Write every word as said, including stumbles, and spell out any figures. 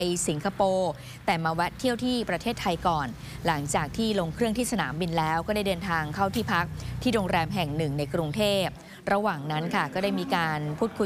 สิงคโปร์แต่มาแวะเที่ยวที่ประเทศไทยก่อนหลังจากที่ลงเครื่องที่สนามบินแล้วก็ได้เดินทางเข้าที่พักที่โรงแรมแห่งหนึ่งในกรุงเทพระหว่างนั้นค่ะก็ได้มีการพูดคุย